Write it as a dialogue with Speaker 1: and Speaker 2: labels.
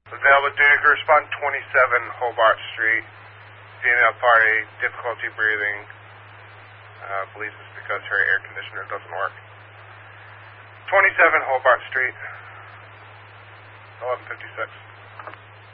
Speaker 1: Available duty group respond 27 Hobart Street. Female party, difficulty breathing. Believes it's because her air conditioner doesn't work. 27 Hobart Street, 11:56.